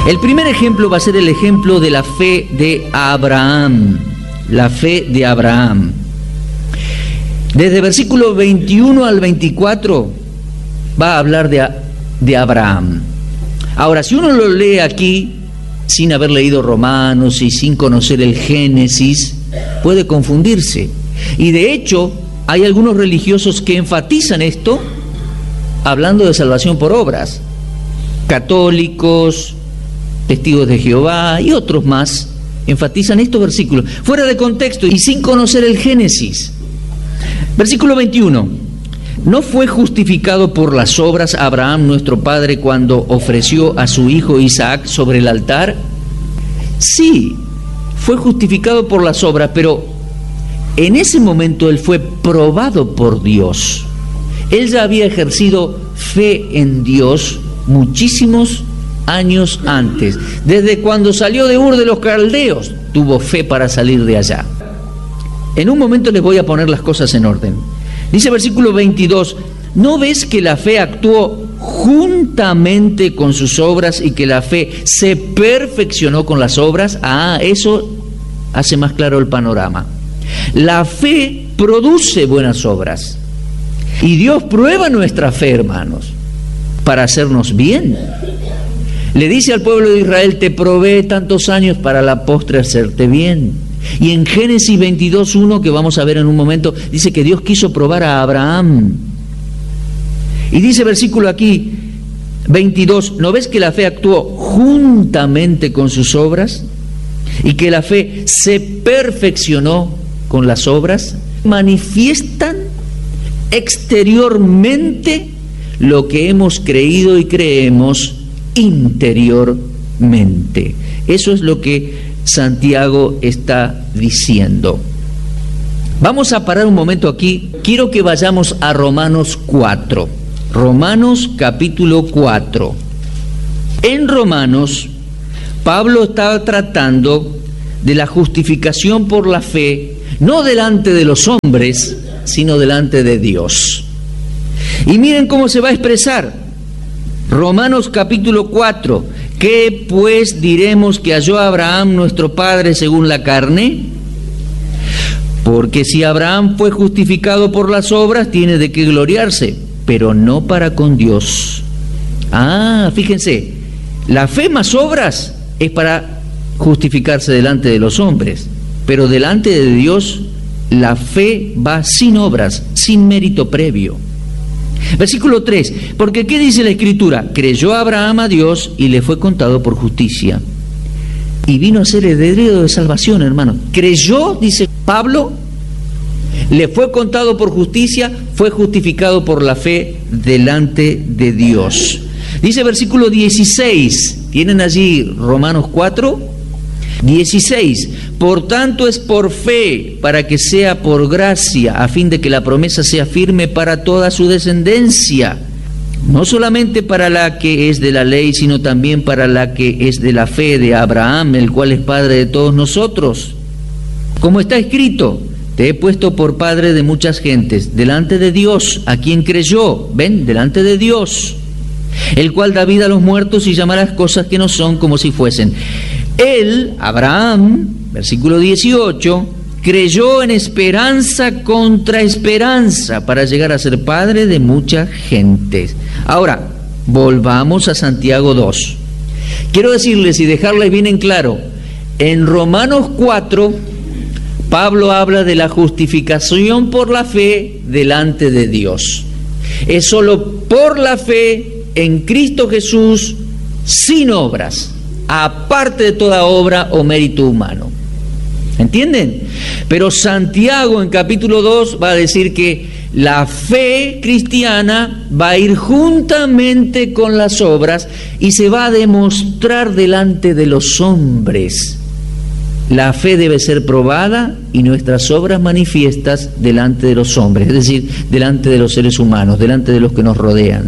El primer ejemplo va a ser el ejemplo de la fe de Abraham. La fe de Abraham. Desde versículo 21 al 24 va a hablar de Abraham. Ahora, si uno lo lee aquí, sin haber leído Romanos y sin conocer el Génesis, puede confundirse. Y de hecho, hay algunos religiosos que enfatizan esto, hablando de salvación por obras. Católicos, testigos de Jehová y otros más enfatizan estos versículos fuera de contexto y sin conocer el Génesis. Versículo 21. ¿No fue justificado por las obras Abraham nuestro padre cuando ofreció a su hijo Isaac sobre el altar? Sí, fue justificado por las obras, pero en ese momento él fue probado por Dios. Él ya había ejercido fe en Dios muchísimos años antes. Desde cuando salió de Ur de los Caldeos, tuvo fe para salir de allá. En un momento les voy a poner las cosas en orden. Dice versículo 22, ¿no ves que la fe actuó juntamente con sus obras y que la fe se perfeccionó con las obras? Eso hace más claro el panorama. La fe produce buenas obras. Y Dios prueba nuestra fe, hermanos, para hacernos bien. Le dice al pueblo de Israel, te probé tantos años para la postre hacerte bien. Y en Génesis 22:1, que vamos a ver en un momento, dice que Dios quiso probar a Abraham. Y dice versículo aquí, 22, ¿no ves que la fe actuó juntamente con sus obras? Y que la fe se perfeccionó con las obras. Manifiestan exteriormente lo que hemos creído y creemos interiormente. Eso es lo que Santiago está diciendo. Vamos a parar un momento aquí. Quiero que vayamos a Romanos 4. Romanos capítulo 4. En Romanos, Pablo estaba tratando de la justificación por la fe, no delante de los hombres, sino delante de Dios. Y miren cómo se va a expresar. Romanos capítulo 4. ¿Qué pues diremos que halló Abraham nuestro padre según la carne? Porque si Abraham fue justificado por las obras, tiene de qué gloriarse, pero no para con Dios. Fíjense, la fe más obras es para justificarse delante de los hombres, pero delante de Dios la fe va sin obras, sin mérito previo. Versículo 3, porque ¿qué dice la Escritura? Creyó Abraham a Dios y le fue contado por justicia. Y vino a ser heredero de salvación, hermano. Creyó, dice Pablo, le fue contado por justicia, fue justificado por la fe delante de Dios. Dice versículo 16, ¿tienen allí Romanos 4? 16, por tanto es por fe, para que sea por gracia, a fin de que la promesa sea firme para toda su descendencia, no solamente para la que es de la ley, sino también para la que es de la fe de Abraham, el cual es padre de todos nosotros. Como está escrito, te he puesto por padre de muchas gentes, delante de Dios, a quien creyó, ven, delante de Dios, el cual da vida a los muertos y llama las cosas que no son como si fuesen. Él, Abraham, versículo 18, creyó en esperanza contra esperanza para llegar a ser padre de muchas gentes. Ahora, volvamos a Santiago 2. Quiero decirles y dejarles bien en claro, en Romanos 4, Pablo habla de la justificación por la fe delante de Dios. Es solo por la fe en Cristo Jesús, sin obras, aparte de toda obra o mérito humano. ¿Entienden? Pero Santiago en capítulo 2 va a decir que la fe cristiana va a ir juntamente con las obras y se va a demostrar delante de los hombres. La fe debe ser probada y nuestras obras manifiestas delante de los hombres, es decir, delante de los seres humanos, delante de los que nos rodean.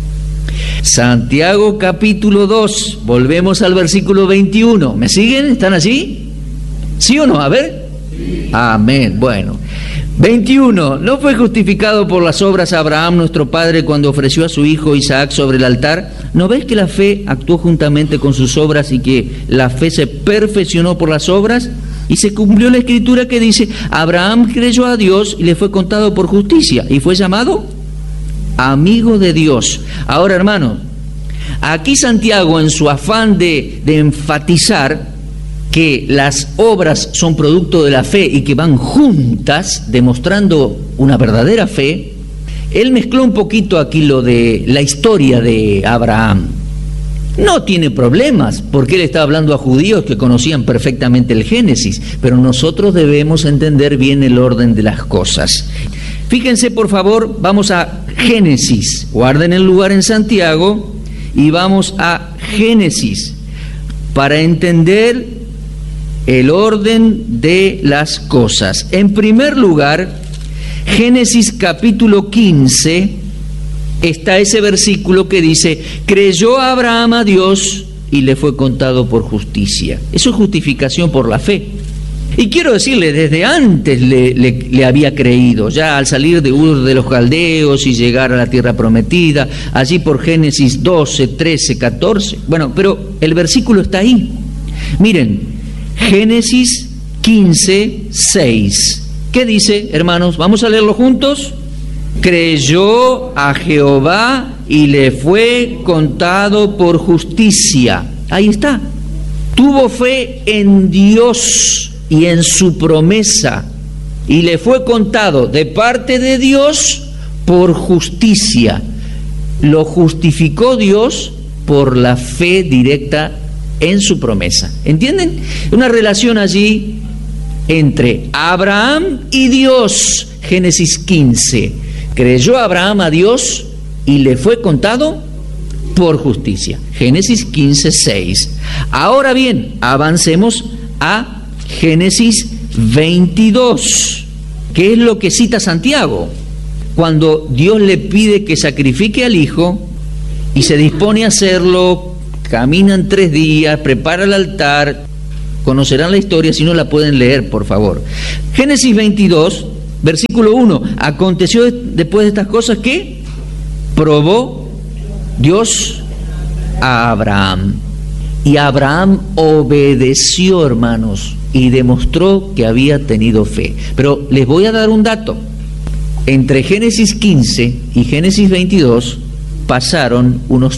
Santiago capítulo 2, volvemos al versículo 21. ¿Me siguen? ¿Están allí? ¿Sí o no? A ver. Sí. Amén. Bueno, 21. ¿No fue justificado por las obras Abraham, nuestro padre, cuando ofreció a su hijo Isaac sobre el altar? ¿No ves que la fe actuó juntamente con sus obras y que la fe se perfeccionó por las obras? Y se cumplió la escritura que dice: Abraham creyó a Dios y le fue contado por justicia y fue llamado amigo de Dios. Ahora, hermanos, aquí Santiago, en su afán de enfatizar que las obras son producto de la fe y que van juntas, demostrando una verdadera fe, él mezcló un poquito aquí lo de la historia de Abraham. No tiene problemas, porque él está hablando a judíos que conocían perfectamente el Génesis, pero nosotros debemos entender bien el orden de las cosas. Fíjense, por favor, vamos a Génesis, guarden el lugar en Santiago y vamos a Génesis para entender el orden de las cosas. En primer lugar, Génesis capítulo 15, está ese versículo que dice: creyó Abraham a Dios y le fue contado por justicia. Eso es justificación por la fe. Y quiero decirle, desde antes le había creído, ya al salir de Ur de los Caldeos y llegar a la tierra prometida, allí por Génesis 12, 13, 14. Bueno, pero el versículo está ahí. Miren, Génesis 15, 6. ¿Qué dice, hermanos? ¿Vamos a leerlo juntos? Creyó a Jehová y le fue contado por justicia. Ahí está. Tuvo fe en Dios y en su promesa, y le fue contado de parte de Dios por justicia. Lo justificó Dios por la fe directa en su promesa. ¿Entienden? Una relación allí entre Abraham y Dios. Génesis 15. Creyó Abraham a Dios y le fue contado por justicia. Génesis 15, 6. Ahora bien, avancemos a Génesis 22. ¿Qué es lo que cita Santiago? Cuando Dios le pide que sacrifique al hijo y se dispone a hacerlo, caminan 3 días, prepara el altar. Conocerán la historia, si no la pueden leer, por favor. Génesis 22, versículo 1. Aconteció después de estas cosas que probó Dios a Abraham. Y Abraham obedeció, hermanos, y demostró que había tenido fe. Pero les voy a dar un dato. Entre Génesis 15 y Génesis 22 pasaron unos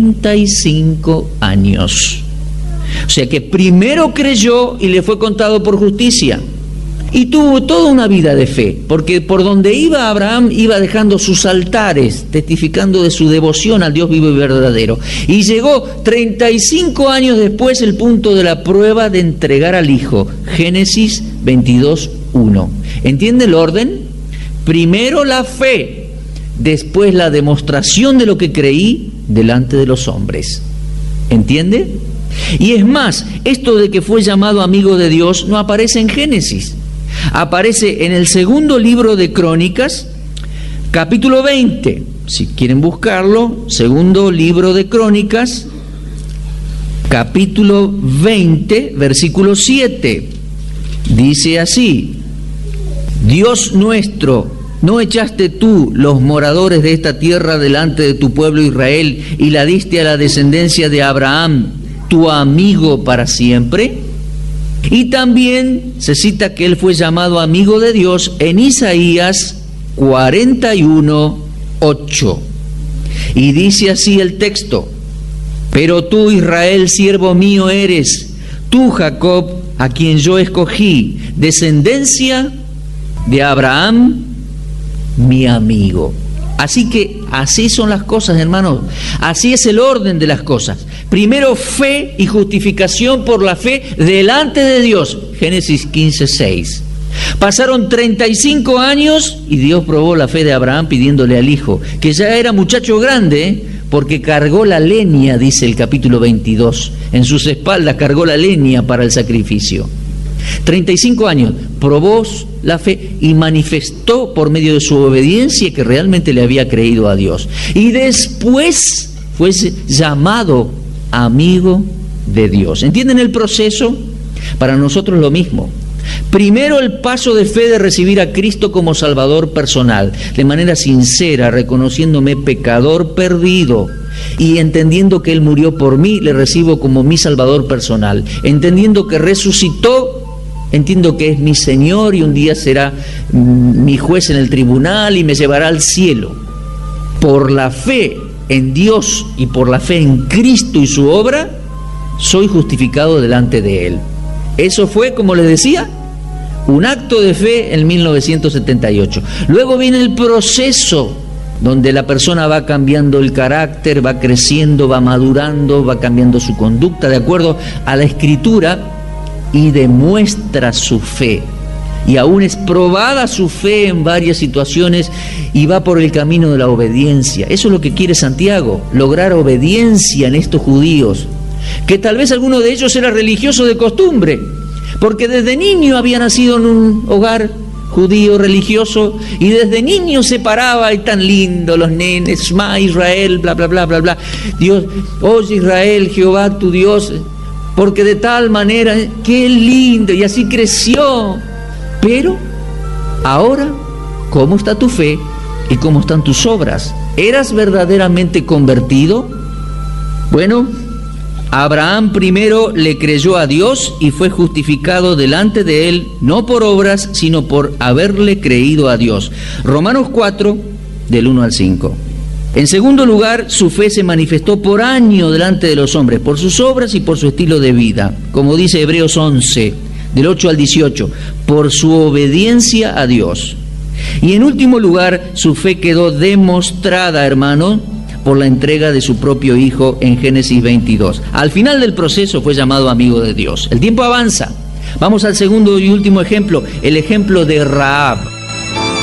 35 años. O sea que primero creyó y le fue contado por justicia. Y tuvo toda una vida de fe, porque por donde iba Abraham iba dejando sus altares, testificando de su devoción al Dios vivo y verdadero. Y llegó 35 años después el punto de la prueba de entregar al hijo. Génesis 22, 1. ¿Entiende el orden? Primero la fe, después la demostración de lo que creí delante de los hombres. ¿Entiende? Y es más, esto de que fue llamado amigo de Dios no aparece en Génesis. Aparece en el segundo libro de Crónicas, capítulo 20. Si quieren buscarlo, segundo libro de Crónicas, capítulo 20, versículo 7. Dice así: Dios nuestro, ¿no echaste tú los moradores de esta tierra delante de tu pueblo Israel y la diste a la descendencia de Abraham, tu amigo para siempre? Y también se cita que él fue llamado amigo de Dios en Isaías 41, 8. Y dice así el texto: pero tú, Israel, siervo mío eres, tú, Jacob, a quien yo escogí, descendencia de Abraham, mi amigo. Así que así son las cosas, hermanos. Así es el orden de las cosas. Primero fe y justificación por la fe delante de Dios. Génesis 15, 6. Pasaron 35 años y Dios probó la fe de Abraham pidiéndole al hijo, que ya era muchacho grande, porque cargó la leña, dice el capítulo 22. En sus espaldas cargó la leña para el sacrificio. 35 años, probó la fe y manifestó por medio de su obediencia que realmente le había creído a Dios. Y después fue llamado amigo de Dios. ¿Entienden el proceso? Para nosotros lo mismo. Primero, el paso de fe de recibir a Cristo como Salvador personal, de manera sincera, reconociéndome pecador perdido y entendiendo que Él murió por mí, le recibo como mi Salvador personal. Entendiendo que resucitó, entiendo que es mi Señor y un día será mi juez en el tribunal y me llevará al cielo. Por la fe en Dios y por la fe en Cristo y su obra, soy justificado delante de Él. Eso fue, como les decía, un acto de fe en 1978. Luego viene el proceso donde la persona va cambiando el carácter, va creciendo, va madurando, va cambiando su conducta de acuerdo a la Escritura y demuestra su fe. Y aún es probada su fe en varias situaciones y va por el camino de la obediencia. Eso es lo que quiere Santiago, lograr obediencia en estos judíos, que tal vez alguno de ellos era religioso de costumbre, porque desde niño había nacido en un hogar judío religioso y desde niño se paraba, y tan lindo los nenes, Shema Israel, bla bla bla bla bla, Dios, oye Israel, Jehová tu Dios, porque de tal manera, qué lindo, y así creció. Pero ahora, ¿cómo está tu fe y cómo están tus obras? ¿Eras verdaderamente convertido? Bueno, Abraham primero le creyó a Dios y fue justificado delante de Él, no por obras, sino por haberle creído a Dios. Romanos 4, del 1 al 5. En segundo lugar, su fe se manifestó por años delante de los hombres, por sus obras y por su estilo de vida. Como dice Hebreos 11, del 8 al 18, por su obediencia a Dios. Y en último lugar, su fe quedó demostrada, hermano, por la entrega de su propio Hijo en Génesis 22. Al final del proceso fue llamado amigo de Dios. El tiempo avanza. Vamos al segundo y último ejemplo, el ejemplo de Rahab.